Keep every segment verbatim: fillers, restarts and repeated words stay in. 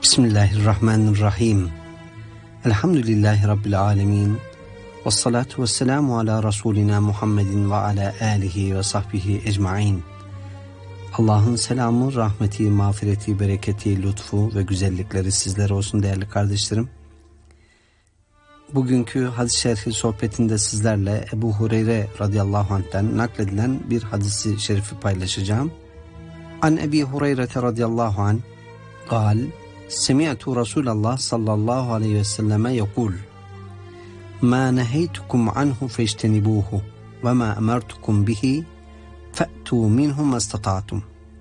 Bismillahirrahmanirrahim. Elhamdülillahi Rabbil alemin. Vessalatu vesselamu ala Resulina Muhammedin ve ala alihi ve sahbihi ecmain. Allah'ın selamı, rahmeti, mağfireti, bereketi, lütfu ve güzellikleri sizlere olsun değerli kardeşlerim. Bugünkü hadis-i şerhi sohbetinde sizlerle Ebu Hureyre radıyallahu anh'ten nakledilen bir hadisi şerifi paylaşacağım. An Ebi Hureyre radıyallahu anh قال سمعت رسول الله صلى الله عليه وسلم يقول ما نهيتكم عنه فاجتنبوه وما أمرتكم به فأتوا منه ما استطعتم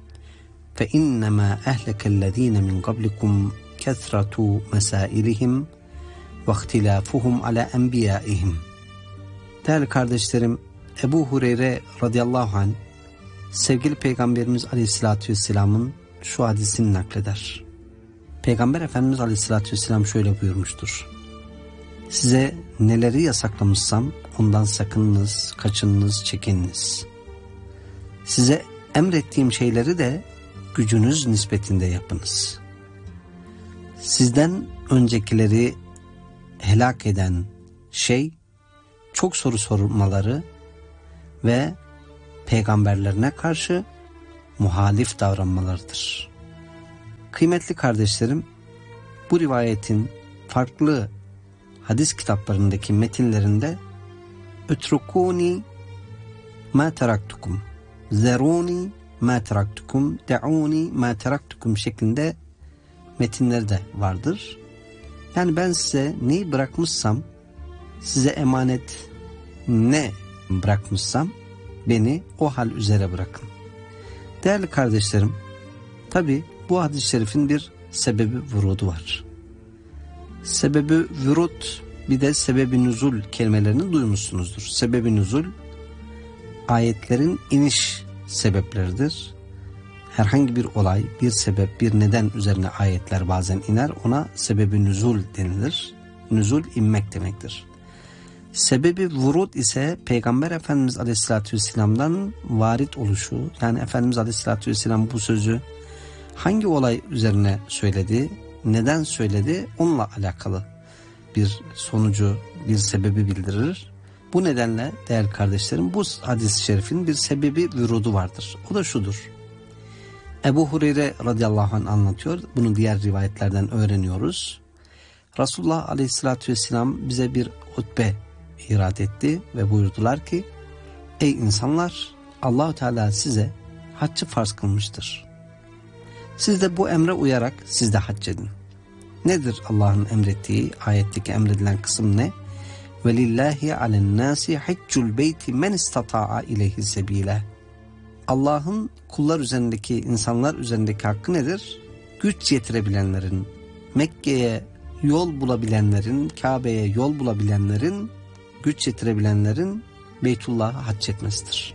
فإنما أهلك الذين من قبلكم كثرة مسائلهم واختلافهم على أنبيائهم. Değerli kardeşlerim, Ebu Hureyre radıyallahu anh sevgili Peygamberimiz Aleyhisselatü Vesselam'ın şu hadisini nakleder. Peygamber Efendimiz Aleyhisselatü Vesselam şöyle buyurmuştur: size neleri yasaklamışsam ondan sakınınız, kaçınınız, çekininiz. Size emrettiğim şeyleri de gücünüz nispetinde yapınız. Sizden öncekileri helak eden şey çok soru sormaları ve peygamberlerine karşı muhalif davranmalarıdır. Kıymetli kardeşlerim, bu rivayetin farklı hadis kitaplarındaki metinlerinde "Ütrukuni ma teraktukum, zeruni ma teraktukum, de'uni ma teraktukum" şeklinde metinleri de vardır. Yani ben size neyi bırakmışsam, size emanet ne bırakmışsam beni o hal üzere bırakın. Değerli kardeşlerim, tabi bu hadis-i şerifin bir sebebi vurudu var. Sebebi vurut, bir de sebebi nüzul kelimelerini duymuşsunuzdur. Sebebi nüzul, ayetlerin iniş sebepleridir. Herhangi bir olay, bir sebep, bir neden üzerine ayetler bazen iner, ona sebebi nüzul denilir. Nüzul inmek demektir. Sebebi vurud ise Peygamber Efendimiz Aleyhisselatü Vesselam'dan varit oluşu. Yani Efendimiz Aleyhisselatü Vesselam bu sözü hangi olay üzerine söyledi, neden söyledi, onunla alakalı bir sonucu, bir sebebi bildirir. Bu nedenle değerli kardeşlerim, bu hadis-i şerifin bir sebebi vurudu vardır. O da şudur: Ebu Hureyre radıyallahu anh anlatıyor. Bunu diğer rivayetlerden öğreniyoruz. Resulullah Aleyhisselatü Vesselam bize bir hutbe irad etti ve buyurdular ki: ey insanlar, Allah-u Teala size haccı farz kılmıştır. Siz de bu emre uyarak siz de hac edin. Nedir Allah'ın emrettiği, ayetteki emredilen kısım ne? وَلِلَّهِ عَلَى النَّاسِ حَجُّ الْبَيْتِ مَنْ اسْتَطَاعَ اِلَيْهِ سَب۪يلًا. Allah'ın kullar üzerindeki, insanlar üzerindeki hakkı nedir? Güç yetirebilenlerin, Mekke'ye yol bulabilenlerin, Kabe'ye yol bulabilenlerin, güç yetirebilenlerin Beytullah'a hac etmesidir.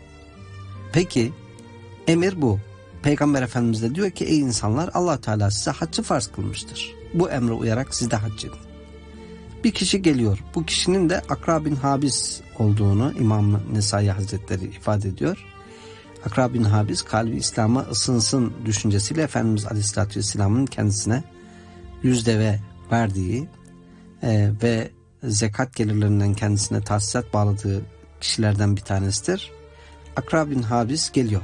Peki emir bu. Peygamber Efendimiz de diyor ki ey insanlar, Allah Teala size haccı farz kılmıştır. Bu emre uyarak siz de hac edin. Bir kişi geliyor. Bu kişinin de Akra bin Habis olduğunu İmam Nesai Hazretleri ifade ediyor. Akra bin Habis kalbi İslam'a ısınsın düşüncesiyle Efendimiz Aleyhisselatü Vesselam'ın kendisine yüz deve verdiği e, ve zekat gelirlerinden kendisine tahsisat bağladığı kişilerden bir tanesidir. Akra bin Habis geliyor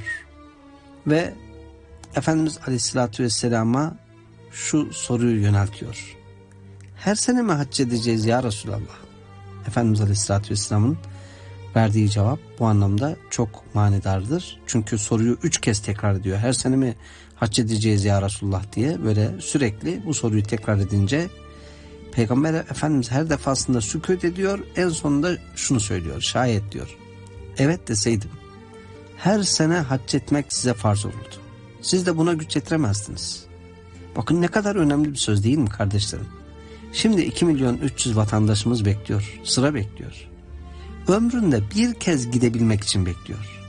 ve Efendimiz Aleyhisselatü Vesselam'a şu soruyu yöneltiyor: her sene mi hac edeceğiz ya Resulallah? Efendimiz Aleyhisselatü Vesselam'ın verdiği cevap bu anlamda çok manidardır. Çünkü soruyu üç kez tekrar ediyor. Her sene mi hac edeceğiz ya Resulullah diye böyle sürekli bu soruyu tekrar edince Peygamber Efendimiz her defasında sükût ediyor. En sonunda şunu söylüyor: şayet diyor, evet deseydim her sene hac etmek size farz olurdu. Siz de buna güç yetiremezdiniz. Bakın ne kadar önemli bir söz değil mi kardeşlerim? Şimdi iki milyon üç yüz vatandaşımız bekliyor. Sıra bekliyor. Ömründe bir kez gidebilmek için bekliyor.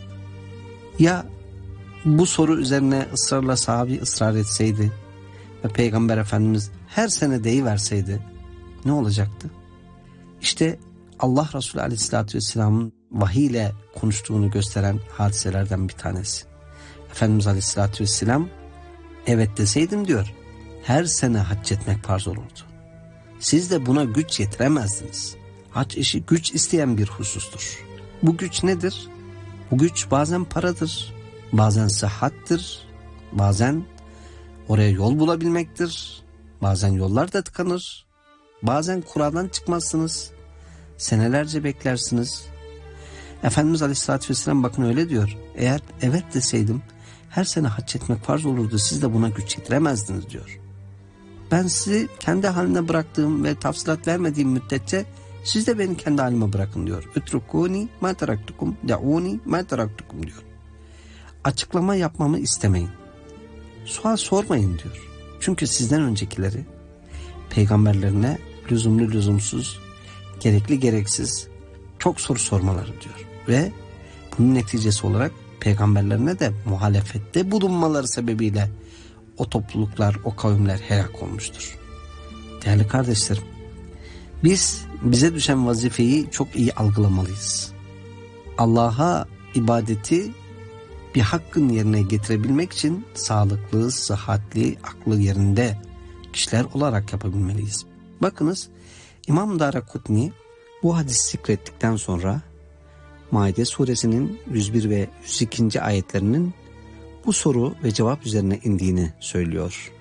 Ya bu soru üzerine ısrarla sahabi ısrar etseydi ve Peygamber Efendimiz her sene deyiverseydi ne olacaktı? İşte Allah Resulü Aleyhisselatü Vesselam'ın vahiy ile konuştuğunu gösteren hadiselerden bir tanesi. Efendimiz Aleyhisselatü Vesselam evet deseydim diyor, her sene hac etmek farz olurdu. Siz de buna güç yetiremezdiniz. Hac işi güç isteyen bir husustur. Bu güç nedir? Bu güç bazen paradır, bazen sıhhattir, bazen oraya yol bulabilmektir, bazen yollar da tıkanır, bazen kuraldan çıkmazsınız, senelerce beklersiniz. Efendimiz Aleyhisselatü Vesselam bakın öyle diyor, eğer evet deseydim her sene hac etmek farz olurdu, siz de buna güç yetiremezdiniz diyor. Ben sizi kendi haline bıraktığım ve tafsilat vermediğim müddetçe siz de beni kendi halime bırakın diyor. Ütrukuni ma teraktukum, da'uni ma teraktukum diyor. Açıklama yapmamı istemeyin. Sual sormayın diyor. Çünkü sizden öncekileri peygamberlerine lüzumlu lüzumsuz, gerekli gereksiz çok soru sormaları diyor. Ve bunun neticesi olarak peygamberlerine de muhalefette bulunmaları sebebiyle o topluluklar, o kavimler helak olmuştur. Değerli kardeşlerim, biz bize düşen vazifeyi çok iyi algılamalıyız. Allah'a ibadeti bir hakkın yerine getirebilmek için sağlıklı, sıhhatli, aklı yerinde kişiler olarak yapabilmeliyiz. Bakınız, İmam Darakutni bu hadisi zikrettikten sonra Maide suresinin yüz bir ve yüz iki. ayetlerinin bu soru ve cevap üzerine indiğini söylüyor.